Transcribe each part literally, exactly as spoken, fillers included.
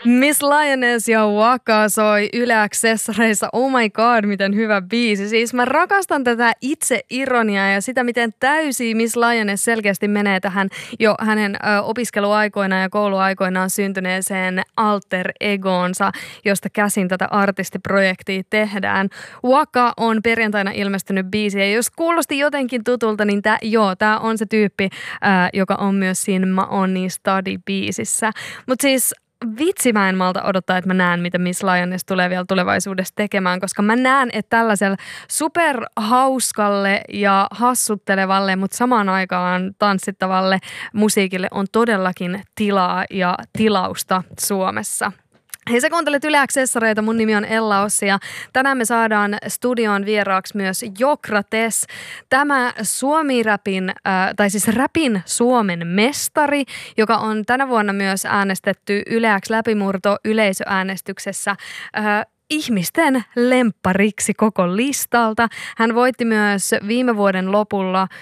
Miss Lioness ja Waka soi Yle Accessoreissa. Oh my god, miten hyvä biisi. Siis mä rakastan tätä itse ironiaa ja sitä, miten täysin Miss Lioness selkeästi menee tähän jo hänen ö, opiskeluaikoinaan ja kouluaikoinaan syntyneeseen alter egoonsa, josta käsin tätä artistiprojektia tehdään. Waka on perjantaina ilmestynyt biisi ja jos kuulosti jotenkin tutulta, niin tää, joo, tää on se tyyppi, ö, joka on myös siinä Ma Onni Study-biisissä. Mut siis vitsi, mä en malta odottaa, että mä näen, mitä Miss Lioness tulee vielä tulevaisuudessa tekemään, koska mä näen, että tällaisella superhauskalle ja hassuttelevalle, mutta samaan aikaan tanssittavalle musiikille on todellakin tilaa ja tilausta Suomessa. Hei, sä kuuntelet Yle Accessoreita, mun nimi on Ella Ossi ja tänään me saadaan studioon vieraaksi myös Jokrates. Tämä Suomi-räpin, äh, tai siis räpin Suomen mestari, joka on tänä vuonna myös äänestetty Yle X läpimurto yleisöäänestyksessä äh, ihmisten lemppariksi koko listalta. Hän voitti myös viime vuoden lopulla äh,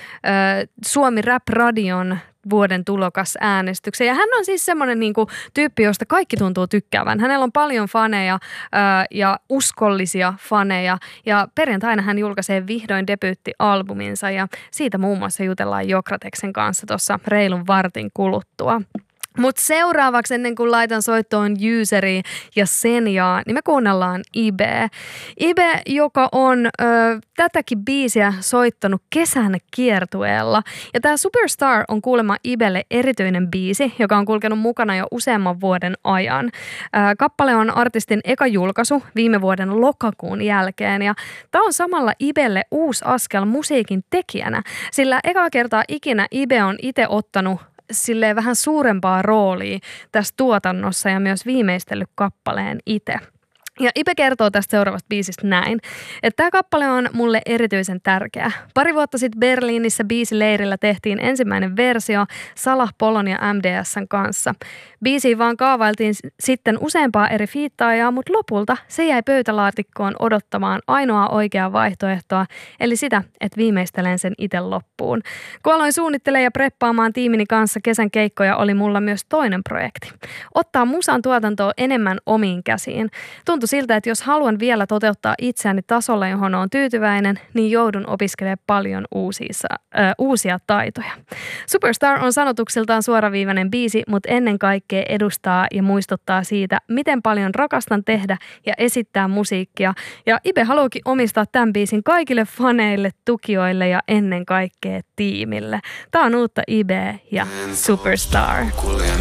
Suomi Rap Radion vuoden tulokas äänestyksen. Ja hän on siis semmoinen niinku tyyppi, josta kaikki tuntuu tykkäävän. Hänellä on paljon faneja ää, ja uskollisia faneja. Ja perjantaina hän julkaisee vihdoin debyyttialbuminsa ja siitä muun muassa jutellaan Jokrateksen kanssa tuossa reilun vartin kuluttua. Mutta seuraavaksi ennen kuin laitan soittoon Useri ja Senjaa, niin me kuunnellaan Ibe. Ibe, joka on ö, tätäkin biisiä soittanut kesän kiertueella. Ja tämä Superstar on kuulemma Ibelle erityinen biisi, joka on kulkenut mukana jo useamman vuoden ajan. Ö, kappale on artistin eka julkaisu viime vuoden lokakuun jälkeen. Ja tämä on samalla Ibelle uusi askel musiikin tekijänä, sillä eka kertaa ikinä Ibe on itse ottanut silleen vähän suurempaa roolia tässä tuotannossa ja myös viimeistellyt kappaleen itse. Ja Ibe kertoo tästä seuraavasta biisistä näin, että tämä kappale on mulle erityisen tärkeä. Pari vuotta sitten Berliinissä biisileirillä tehtiin ensimmäinen versio Salah Polon ja M D S:n kanssa. Biisiin vaan kaavailtiin sitten useampaa eri fiittaajaa, mutta lopulta se jäi pöytälaatikkoon odottamaan ainoaa oikeaa vaihtoehtoa, eli sitä, että viimeistelen sen itse loppuun. Kun aloin suunnittelemaan ja preppaamaan tiimini kanssa kesän keikkoja, oli mulla myös toinen projekti. Ottaa musan tuotantoa enemmän omiin käsiin. Tuntui siltä, että jos haluan vielä toteuttaa itseäni tasolla, johon olen tyytyväinen, niin joudun opiskelemaan paljon uusia, äh, uusia taitoja. Superstar on sanotuksiltaan suoraviivainen biisi, mutta ennen kaikkea edustaa ja muistuttaa siitä, miten paljon rakastan tehdä ja esittää musiikkia. Ja Ibe haluukin omistaa tämän biisin kaikille faneille, tukijoille ja ennen kaikkea tiimille. Tämä on uutta Ibe ja Superstar. Kuljen